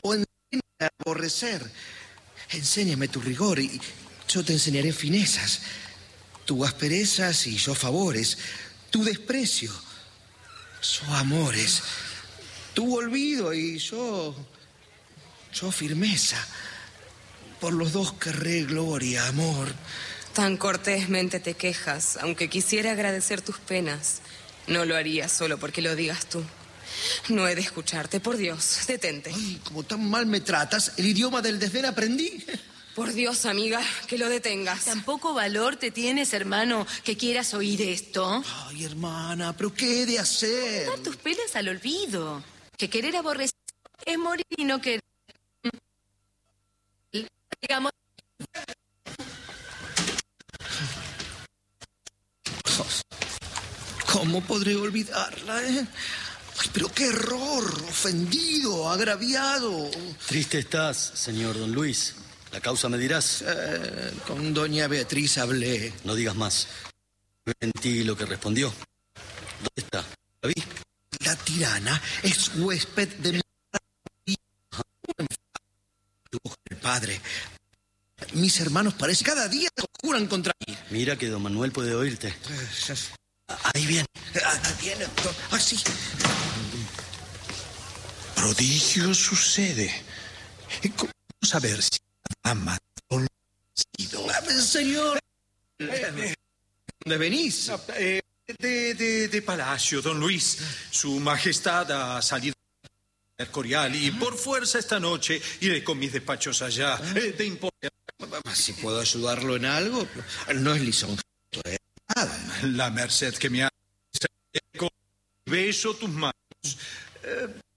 o enséñame a aborrecer. Enséñame tu rigor y yo te enseñaré finezas. Tu asperezas y yo favores. Tu desprecio, yo amores. Tu olvido y yo firmeza. Por los dos querré gloria, amor. Tan cortésmente te quejas, aunque quisiera agradecer tus penas. No lo haría solo porque lo digas tú. No he de escucharte, por Dios, detente. Ay, como tan mal me tratas, el idioma del desdén aprendí. Por Dios, amiga, que lo detengas. ¿Tampoco valor te tienes, hermano, que quieras oír esto? Ay, hermana, ¿pero qué he de hacer? Dar tus penas al olvido. Que querer aborrecer es morir y no querer. Digamos... ¿Cómo podré olvidarla, eh? Ay, pero qué error, ofendido, agraviado. Triste estás, señor don Luis. La causa me dirás. Con doña Beatriz hablé. No digas más. En ti lo que respondió. ¿Dónde está? ¿La vi? La tirana es huésped de mi el padre. Mis hermanos parece cada día conjuran contra mí. Mira que don Manuel puede oírte. Ahí viene. Viene, así. Prodigio sucede. ¿Cómo saber si la dama Señor, ¿dónde venís? de palacio, don Luis. Su majestad ha salido Mercorial y por fuerza esta noche iré con mis despachos allá. Si puedo ayudarlo en algo, no es lisonjero. Nada. La merced que me hace, beso tus manos.